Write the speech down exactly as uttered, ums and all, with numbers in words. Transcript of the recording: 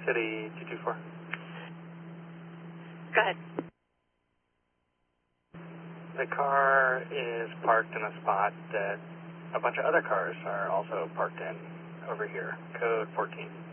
City two two four. Go ahead. The car is parked in a spot that a bunch of other cars are also parked in over here. Code fourteen.